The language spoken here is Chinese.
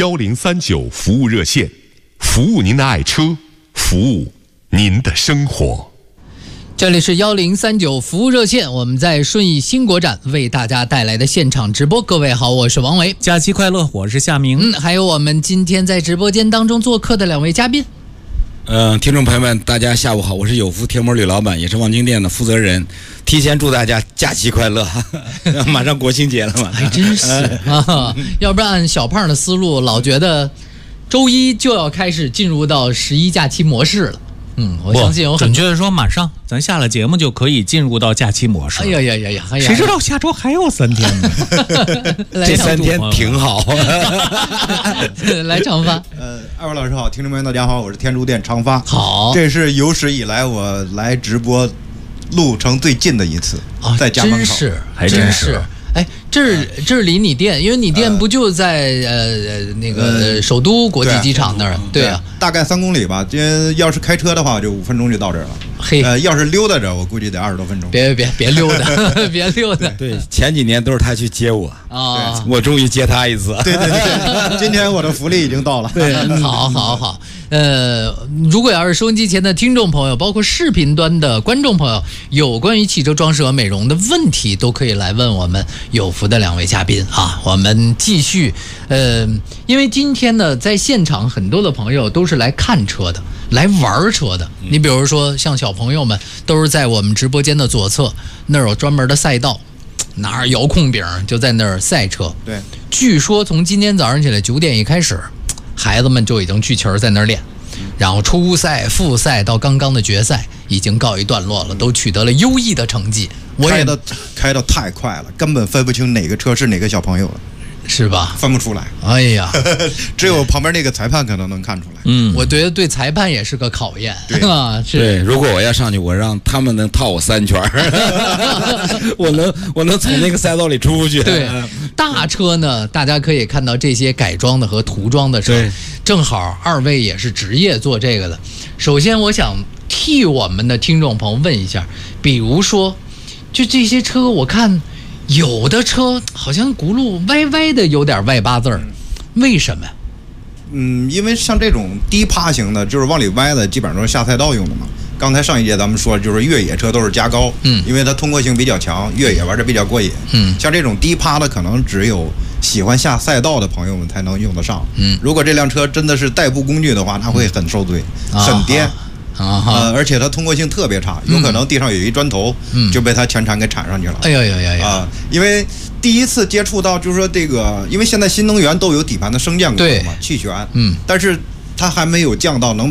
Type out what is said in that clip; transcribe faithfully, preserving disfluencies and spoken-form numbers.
幺零三九服务热线，服务您的爱车，服务您的生活。 这里是幺零三九服务热线，我们在顺义新国展为大家带来的现场直播。各位好，我是王维， 假期快乐，我是夏明。 嗯，还有我们今天在直播间当中做客的两位嘉宾。 嗯、呃，听众朋友们，大家下午好，我是有福贴膜吕老板，也是望京店的负责人。提前祝大家假期快乐，马上国庆节了嘛， 还真是啊！要不然按小胖的思路，老觉得周一就要开始进入到十一假期模式了。嗯，我相信有很准确的说，马上咱下了节目就可以进入到假期模式。 哎呀呀呀呀！哎呀， 谁知道下周还有三天呢？ 这三天挺好。 来长发， 呃，二位老师好，听众朋友大家好，我是天珠店长发。 好， 这是有史以来我来直播路程最近的一次啊，在家门口， 真是， 还真是。 哎，这是这是离你店，因为你店不就在呃那个首都国际机场那儿？对啊， 大概三公里吧。这要是开车的话，就五分钟就到这儿了。 嘿， 呃，要是溜达着，我估计得二十多分钟。 别别别溜达，别溜达。 对，前几年都是他去接我啊， 我终于接他一次。 对对对，今天我的福利已经到了。 对，好好好。呃，如果要是收音机前的听众朋友，包括视频端的观众朋友，有关于汽车装饰和美容的问题，都可以来问我们有福的两位嘉宾啊。我们继续，呃，因为今天呢，在现场很多的朋友都是来看车的，来玩车的。你比如说，像小朋友们都是在我们直播间的左侧，那儿有专门的赛道，拿着遥控柄就在那儿赛车。 对， 据说从今天早上起来九点一开始，孩子们就已经聚齐在那儿练，然后初赛、复赛到刚刚的决赛已经告一段落了，都取得了优异的成绩。我也开的开的太快了，根本分不清哪个车是哪个小朋友了， 是吧？ 分不出来。 哎呀， 只有旁边那个裁判可能能看出来。 嗯，我觉得对裁判也是个考验。 对啊，是。 对，如果我要上去，我让他们能套我三圈我能我能从那个赛道里出去。 对，大车呢，大家可以看到这些改装的和涂装的车，正好二位也是职业做这个的。首先，我想替我们的听众朋友问一下，比如说，就这些车，我看有的车好像轱辘歪歪的，有点外八字儿，为什么呀？ 嗯，因为像这种低趴型的，就是往里歪的，基本上都是下赛道用的嘛。刚才上一节咱们说，就是越野车都是加高， 嗯， 因为它通过性比较强，越野玩着比较过瘾， 嗯， 像这种低趴的，可能只有喜欢下赛道的朋友们才能用得上， 嗯， 如果这辆车真的是代步工具的话，它会很受罪， 嗯、 很颠。 啊呃，而且它通过性特别差，有可能地上有一砖头， 嗯， 就被它前铲给铲上去了。 哎呀呀呀呀！ 啊，因为第一次接触到，就是说这个，因为现在新能源都有底盘的升降功能嘛，气旋， 嗯， 但是它还没有降到能